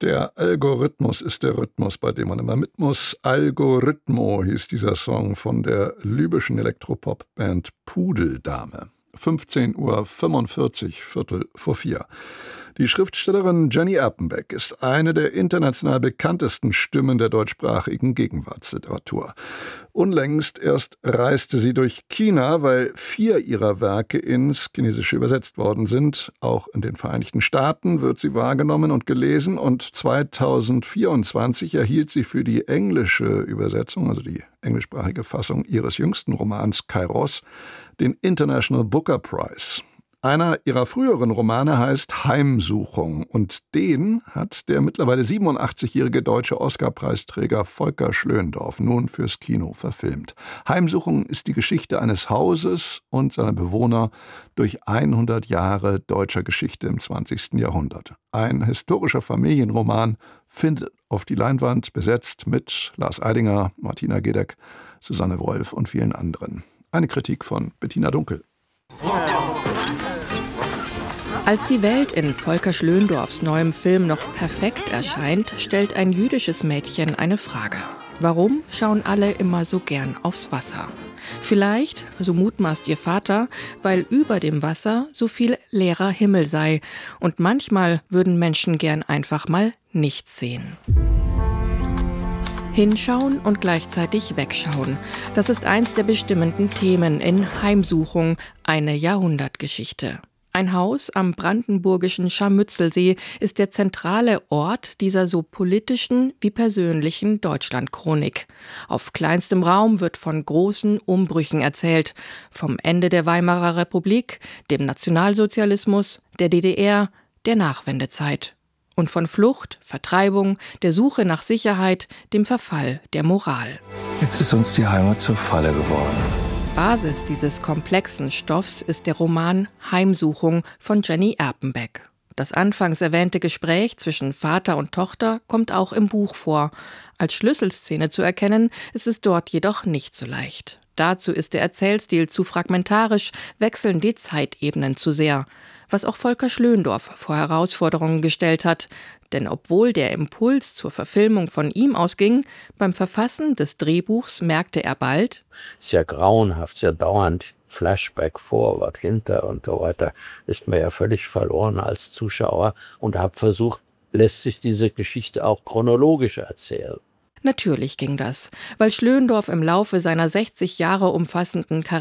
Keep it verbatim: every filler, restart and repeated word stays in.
Der Algorithmus ist der Rhythmus, bei dem man immer mit muss. Algorithmo hieß dieser Song von der libyschen Elektropop-Band Pudeldame. fünfzehn Uhr fünfundvierzig, Viertel vor vier. Die Schriftstellerin Jenny Erpenbeck ist eine der international bekanntesten Stimmen der deutschsprachigen Gegenwartsliteratur. Unlängst erst reiste sie durch China, weil vier ihrer Werke ins Chinesische übersetzt worden sind. Auch in den Vereinigten Staaten wird sie wahrgenommen und gelesen, und zweitausendvierundzwanzig erhielt sie für die englische Übersetzung, also die englischsprachige Fassung ihres jüngsten Romans Kairos, den International Booker Prize. Einer ihrer früheren Romane heißt Heimsuchung, und den hat der mittlerweile siebenundachtzigjährige deutsche Oscar-Preisträger Volker Schlöndorff nun fürs Kino verfilmt. Heimsuchung ist die Geschichte eines Hauses und seiner Bewohner durch hundert Jahre deutscher Geschichte im zwanzigsten Jahrhundert. Ein historischer Familienroman findet auf die Leinwand, besetzt mit Lars Eidinger, Martina Gedeck, Susanne Wolf und vielen anderen. Eine Kritik von Bettina Dunkel. Als die Welt in Volker Schlöndorffs neuem Film noch perfekt erscheint, stellt ein jüdisches Mädchen eine Frage. Warum schauen alle immer so gern aufs Wasser? Vielleicht, so mutmaßt ihr Vater, weil über dem Wasser so viel leerer Himmel sei, und manchmal würden Menschen gern einfach mal nichts sehen. Hinschauen und gleichzeitig wegschauen. Das ist eins der bestimmenden Themen in Heimsuchung, eine Jahrhundertgeschichte. Ein Haus am brandenburgischen Scharmützelsee ist der zentrale Ort dieser so politischen wie persönlichen Deutschlandchronik. Auf kleinstem Raum wird von großen Umbrüchen erzählt. Vom Ende der Weimarer Republik, dem Nationalsozialismus, der D D R, der Nachwendezeit. Und von Flucht, Vertreibung, der Suche nach Sicherheit, dem Verfall der Moral. Jetzt ist uns die Heimat zur Falle geworden. Basis dieses komplexen Stoffs ist der Roman Heimsuchung von Jenny Erpenbeck. Das anfangs erwähnte Gespräch zwischen Vater und Tochter kommt auch im Buch vor. Als Schlüsselszene zu erkennen, ist es dort jedoch nicht so leicht. Dazu ist der Erzählstil zu fragmentarisch, wechseln die Zeitebenen zu sehr. Was auch Volker Schlöndorff vor Herausforderungen gestellt hat. Denn obwohl der Impuls zur Verfilmung von ihm ausging, beim Verfassen des Drehbuchs merkte er bald: Sehr grauenhaft, sehr dauernd, Flashback, Vorwärts, hinter und so weiter, ist mir ja völlig verloren als Zuschauer, und habe versucht, lässt sich diese Geschichte auch chronologisch erzählen. Natürlich ging das, weil Schlöndorff im Laufe seiner sechzig Jahre umfassenden Karriere